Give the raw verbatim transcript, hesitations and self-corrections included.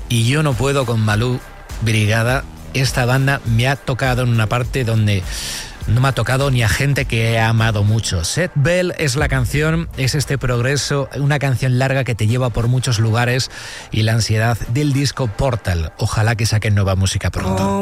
y Yo no puedo con Malú Brigada. Esta banda me ha tocado en una parte donde no me ha tocado ni a gente que he amado mucho. Set Bell es la canción, es este progreso, una canción larga que te lleva por muchos lugares y la ansiedad del disco Portal. Ojalá que saquen nueva música pronto.